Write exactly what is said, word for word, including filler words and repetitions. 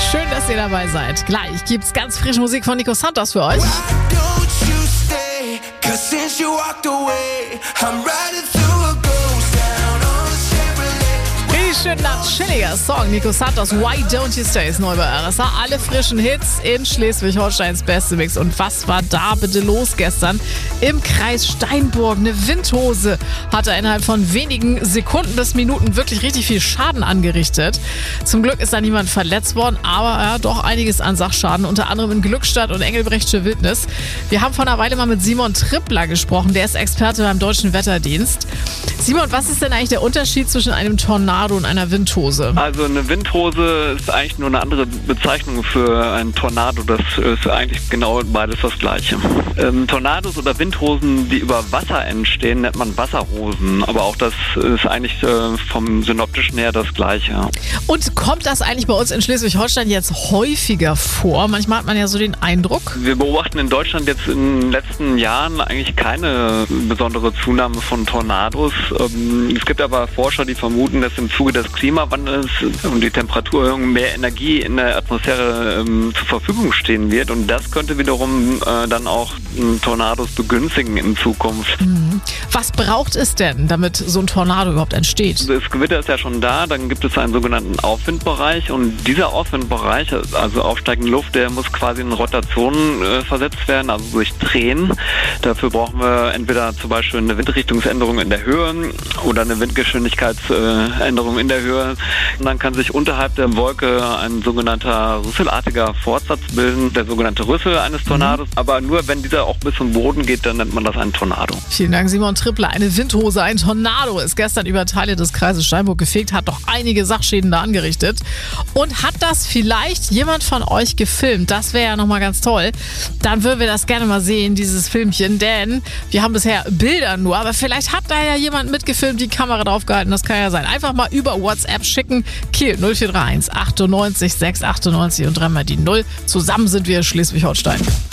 Schön, dass ihr dabei seid. Gleich gibt's ganz frische Musik von Nico Santos für euch. Schöner, chilliger Song. Nico Santos, Why Don't You Stay, ist neu bei R S A. Alle frischen Hits in Schleswig-Holsteins beste Mix. Und was war da bitte los gestern? Im Kreis Steinburg eine Windhose hat er innerhalb von wenigen Sekunden bis Minuten wirklich richtig viel Schaden angerichtet. Zum Glück ist da niemand verletzt worden, aber ja, doch einiges an Sachschaden, unter anderem in Glückstadt und Engelbrechtsche Wildnis. Wir haben vor einer Weile mal mit Simon Trippler gesprochen, der ist Experte beim Deutschen Wetterdienst. Simon, was ist denn eigentlich der Unterschied zwischen einem Tornado und einer Windhose? Also eine Windhose ist eigentlich nur eine andere Bezeichnung für einen Tornado. Das ist eigentlich genau beides das Gleiche. Ähm, Tornados oder Windhosen, die über Wasser entstehen, nennt man Wasserhosen. Aber auch das ist eigentlich äh, vom Synoptischen her das Gleiche. Und kommt das eigentlich bei uns in Schleswig-Holstein jetzt häufiger vor? Manchmal hat man ja so den Eindruck. Wir beobachten in Deutschland jetzt in den letzten Jahren eigentlich keine besondere Zunahme von Tornados. Ähm, es gibt aber Forscher, die vermuten, dass im Zuge des Klimawandels und die Temperaturerhöhung mehr Energie in der Atmosphäre ähm, zur Verfügung stehen wird. Und das könnte wiederum äh, dann auch äh, Tornados begünstigen in Zukunft. Mhm. Was braucht es denn, damit so ein Tornado überhaupt entsteht? Das Gewitter ist ja schon da, dann gibt es einen sogenannten Aufwindbereich. Und dieser Aufwindbereich, also aufsteigende Luft, der muss quasi in Rotation äh, versetzt werden, also durch Drehen. Dafür brauchen wir entweder zum Beispiel eine Windrichtungsänderung in der Höhe oder eine Windgeschwindigkeitsänderung in der Höhe. Und dann kann sich unterhalb der Wolke ein sogenannter rüsselartiger Fortsatz bilden, der sogenannte Rüssel eines Tornados. Mhm. Aber nur wenn dieser auch bis zum Boden geht, dann nennt man das einen Tornado. Vielen Dank, Simon Trippler. Eine Windhose, ein Tornado ist gestern über Teile des Kreises Steinburg gefegt, hat doch einige Sachschäden da angerichtet. Und hat das vielleicht jemand von euch gefilmt? Das wäre ja nochmal ganz toll. Dann würden wir das gerne mal sehen, dieses Filmchen, denn wir haben bisher Bilder nur, aber vielleicht hat da ja jemand mitgefilmt, die Kamera draufgehalten, das kann ja sein. Einfach mal über WhatsApp schicken. Kiel null vier drei eins achtundneunzig sechs achtundneunzig und dreimal die null. Zusammen sind wir Schleswig-Holstein.